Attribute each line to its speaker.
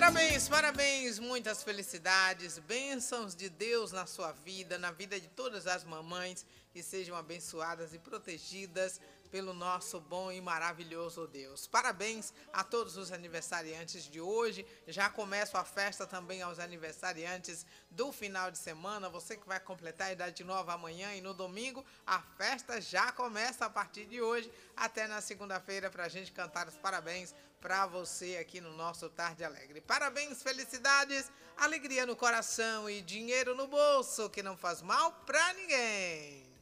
Speaker 1: Parabéns, parabéns, muitas felicidades, bênçãos de Deus na sua vida, na vida de todas as mamães, que sejam abençoadas e protegidas pelo nosso bom e maravilhoso Deus. Parabéns a todos os aniversariantes de hoje. Já começa a festa também aos aniversariantes do final de semana. Você que vai completar a idade nova amanhã e no domingo, a festa já começa a partir de hoje até na segunda-feira para a gente cantar os parabéns para você aqui no nosso Tarde Alegre. Parabéns, felicidades, alegria no coração e dinheiro no bolso que não faz mal para ninguém.